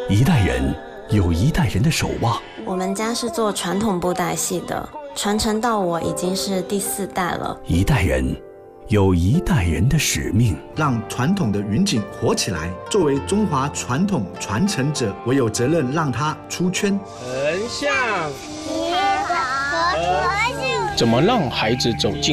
一代人有一代人的守望。 我们家是做传统布袋戏的，传承到我已经是第4代了。 一代人有一代人的使命， 让传统的云锦活起来。作为中华传统传承者，我有责任让它出圈。 横向结合和谐， 怎么让孩子走进